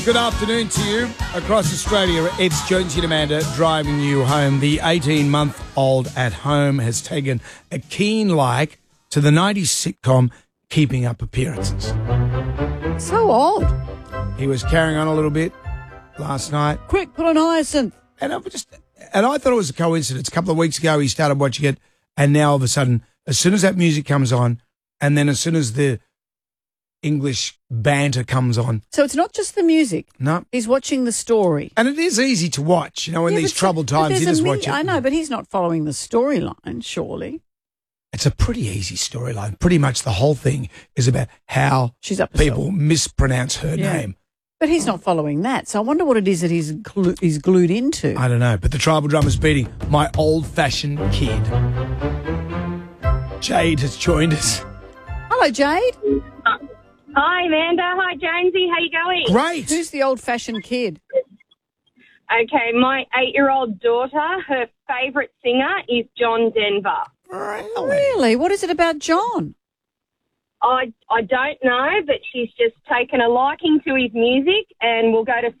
good afternoon to you across Australia. It's Jonesy and Amanda driving you home. The 18-month-old at home has taken a keen like to the 90s sitcom Keeping Up Appearances. So old. He was carrying on a little bit last night. Quick, put on Hyacinth. And I thought it was a coincidence. A couple of weeks ago, he started watching it, and now all of a sudden, as soon as that music comes on, and then as soon as the English banter comes on. So it's not just the music. No. He's watching the story. And it is easy to watch, in these troubled times, you just watch it. I know, but he's not following the storyline, surely. It's a pretty easy storyline. Pretty much the whole thing is about how She's up people mispronounce her name. But he's not following that, so I wonder what it is that he's glued into. I don't know, but the tribal drummer's beating My Old-Fashioned Kid. Jade has joined us. Hello, Jade. Hi, Amanda. Hi, Jonesy. How you going? Great. Who's the old-fashioned kid? Okay, my 8-year-old daughter, her favourite singer is John Denver. Really? What is it about John? I don't know, but she's just taken a liking to his music and will go to